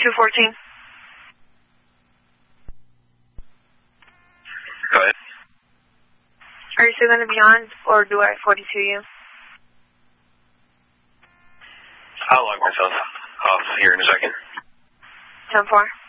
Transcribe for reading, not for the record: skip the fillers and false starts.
214. Go ahead. Are you still going to be on, or do I 42 you? I'll log myself off here in a second. 10-4.